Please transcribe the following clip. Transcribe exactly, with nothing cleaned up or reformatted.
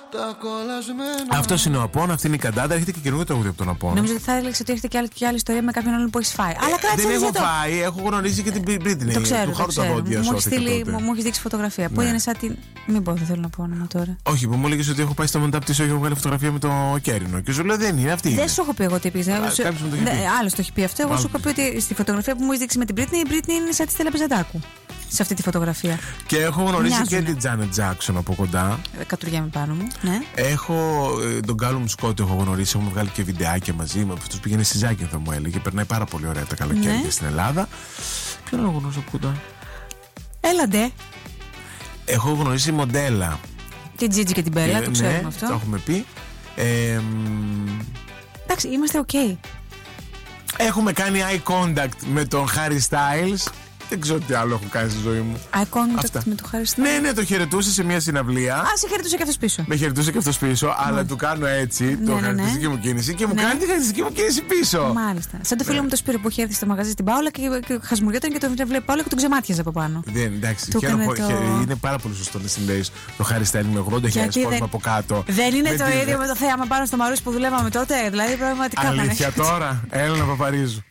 Αυτό είναι ο Απόν, αυτή είναι η Καντάντα. Έρχεται και καινούργιο τραγούδι από τον Απόν. Νομίζω ότι θα έλεγε ότι έρχεται και άλλη, και άλλη ιστορία με κάποιον άλλον που έχει φάει. Αλλά κράτησε. Δεν έχω το... φάει, έχω γνωρίσει και την Britney. Το ξέρω. Του Το ξέρω. Μου έχει στείλει, μου έχει δείξει φωτογραφία. Ναι. Που είναι σαν την. Μην πω, δεν θέλω να πω όνομα τώρα. Όχι, που μου έλεγε ότι έχω πάει στο Μοντάπ τη Σόγια, έχω βγάλει φωτογραφία με το Κέρινο. Και σου λέω δεν είναι αυτή. Δεν σου έχω πει εγώ τι πει. Άλλο το έχει πει αυτό. Εγώ σου έχω πει ότι στη φωτογραφία που μου έχει δείξει με την Britney, η Britney είναι σαν τη Στέλλα Πεζαντάκου. Σε αυτή τη φωτογραφία. Και έχω γνωρίσει Μοιάζουνε. και την Janet Jackson από κοντά. Κατουργιάμαι πάνω μου. Ναι. Έχω ε, τον Callum Scott, έχω γνωρίσει. Έχουμε βγάλει και βιντεάκια μαζί με αυτού. Πήγαινε στη Ζάκυνθο, μου έλεγε. Περνάει πάρα πολύ ωραία τα καλοκαίρια ναι. στην Ελλάδα. Ποιον έχω γνωρίσει από κοντά. Έλαντε. Έχω γνωρίσει μοντέλα. Την Gigi και την Bella, το ξέρουμε ναι, αυτό. Το έχουμε πει. Ε, Εντάξει, είμαστε οκ. Okay. Έχουμε κάνει eye contact με τον Harry Styles. Δεν ξέρω τι άλλο έχω κάνει στη ζωή μου. Eye contact με τον Harry Styles. Ναι, ναι, το χαιρετούσε σε μια συναυλία. Α, σε χαιρετούσε και αυτό πίσω. Με χαιρετούσε και αυτό πίσω, mm. αλλά του κάνω έτσι, ναι, το ναι, χαρακτηριστική ναι. μου κίνηση και μου ναι. κάνει τη χαρακτηριστική μου κίνηση πίσω. Μάλιστα. Σαν το φίλο ναι. μου το Σπύρο που είχε έρθει στο μαγαζί στην Πάολα και, και χασμουριόταν και τον βλέπει Πάολα και τον ξεμάτιαζε από πάνω. Δεν, εντάξει, χαίρομαι, το... είναι πάρα πολύ σωστό να συνδέει το Harry Styles με ογδόντα χιλιάδες κόσμο από κάτω. Δεν είναι το ίδιο με το θέαμα πάνω στο Μαρούσι που δουλεύαμε τότε, δηλαδή πραγματικά. Αλήθεια τώρα, Έλληνα Παπαρίζου.